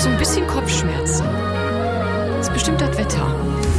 so ein bisschen Kopfschmerzen. Das ist bestimmt das Wetter.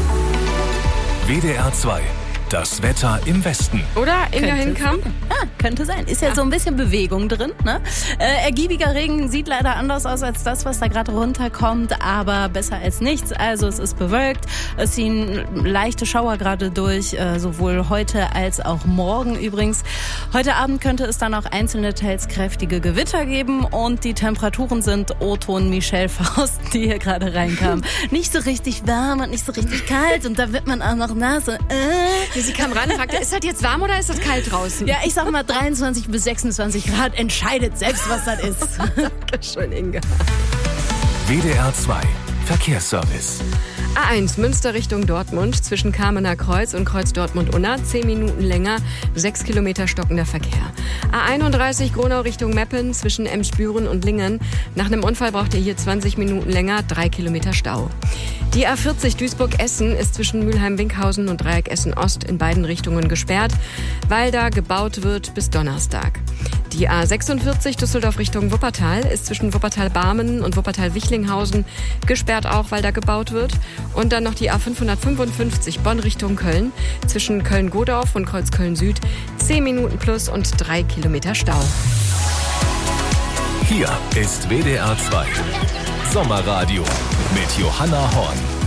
WDR 2. Das Wetter im Westen. Oder, Inga Hinkamp? Könnte sein. Ist ja so ein bisschen Bewegung drin. Ne? Ergiebiger Regen sieht leider anders aus als das, was da gerade runterkommt, aber besser als nichts. Also es ist bewölkt, es ziehen leichte Schauer gerade durch, sowohl heute als auch morgen übrigens. Heute Abend könnte es dann auch einzelne, teils kräftige Gewitter geben und die Temperaturen sind O-Ton Michelle Faust, die hier gerade reinkam. Nicht so richtig warm und nicht so richtig kalt und da wird man auch noch nass. Sie kam ran und fragte, ist das jetzt warm oder ist das kalt draußen? Ja, ich sag mal 23 bis 26 Grad, entscheidet selbst, was das ist. Dankeschön, Inga. WDR 2. Verkehrsservice. A1 Münster Richtung Dortmund zwischen Kamener Kreuz und Kreuz Dortmund-Unna 10 Minuten länger, 6 Kilometer stockender Verkehr. A31 Gronau Richtung Meppen zwischen Emsbüren und Lingen. Nach einem Unfall braucht ihr hier 20 Minuten länger, 3 Kilometer Stau. Die A40 Duisburg-Essen ist zwischen Mülheim-Winkhausen und Dreieck Essen-Ost in beiden Richtungen gesperrt, weil da gebaut wird bis Donnerstag. Die A46 Düsseldorf Richtung Wuppertal ist zwischen Wuppertal-Barmen und Wuppertal-Wichlinghausen gesperrt auch, weil da gebaut wird. Und dann noch die A555 Bonn Richtung Köln zwischen Köln-Godorf und Kreuz Köln-Süd 10 Minuten plus und 3 Kilometer Stau. Hier ist WDR 2. Sommerradio mit Johanna Horn.